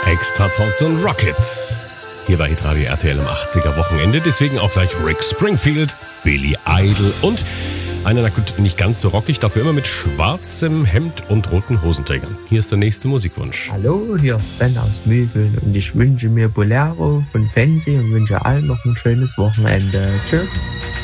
Extra Portion Rockets. Hier bei Hitradio RTL am 80er Wochenende. Deswegen auch gleich Rick Springfield, Billy Idol und einer, na gut, nicht ganz so rockig, dafür immer mit schwarzem Hemd und roten Hosenträgern. Hier ist der nächste Musikwunsch. Hallo, hier ist Sven aus Mögeln und ich wünsche mir Bolero von Fancy und wünsche allen noch ein schönes Wochenende. Tschüss.